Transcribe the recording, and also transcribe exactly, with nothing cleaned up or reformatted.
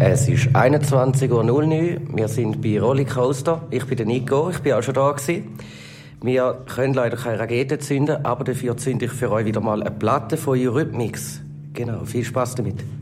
Es ist einundzwanzig Uhr neun. Wir sind bei Rollercoaster. Ich bin der Nico, ich bin auch schon da gewesen. Wir können leider keine Raketen zünden, aber dafür zünde ich für euch wieder mal eine Platte von Eurythmics. Genau, viel Spaß damit.